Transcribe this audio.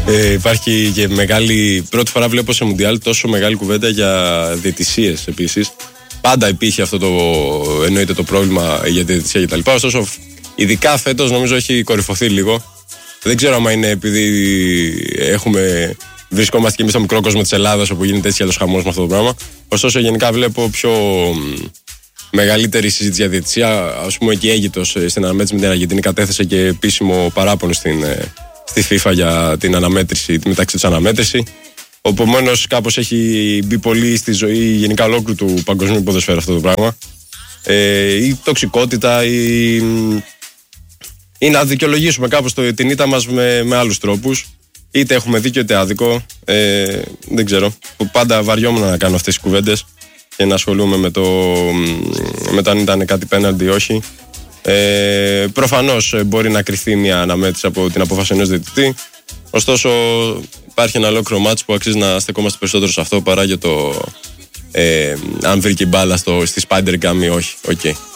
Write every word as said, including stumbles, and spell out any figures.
Ε, υπάρχει και μεγάλη. Πρώτη φορά βλέπω σε Μουντιάλ τόσο μεγάλη κουβέντα για διαιτησίες επίσης. Πάντα υπήρχε αυτό το. Εννοείται το πρόβλημα για διαιτησία κτλ. Ωστόσο, ειδικά φέτος νομίζω έχει κορυφωθεί λίγο. Δεν ξέρω αν είναι επειδή έχουμε. Βρισκόμαστε και εμείς στο μικρό κόσμο της Ελλάδας όπου γίνεται έτσι άλλος χαμός με αυτό το πράγμα. Ωστόσο, γενικά βλέπω πιο μεγαλύτερη συζήτηση για διαιτησία. Ας πούμε, και η Αίγυπτος στην αναμέτρηση με την Αργεντινή κατέθεσε και επίσημο παράπονο στην, στη FIFA για την αναμέτρηση, τη μεταξύ της αναμέτρηση. Επομένως, κάπως έχει μπει πολύ στη ζωή γενικά ολόκληρου του παγκοσμίου ποδοσφαίρου αυτό το πράγμα. Ε, η τοξικότητα, η, ή να δικαιολογήσουμε κάπως το, την ήττα μας με, με άλλους τρόπους. Είτε έχουμε δίκιο είτε άδικο. Ε, δεν ξέρω. Πάντα βαριόμουν να κάνω αυτές τις κουβέντες και να ασχολούμαι με το, με το αν ήταν κάτι πέναντι ή όχι. Ε, προφανώς μπορεί να κρυφθεί μια αναμέτρηση από την απόφαση ενός διαιτητή. Ωστόσο, υπάρχει ένα ολόκληρο μάτς που αξίζει να στεκόμαστε περισσότερο σε αυτό παρά για το ε, αν βρήκε μπάλα στο, στη Spider Cam ή όχι. Okay.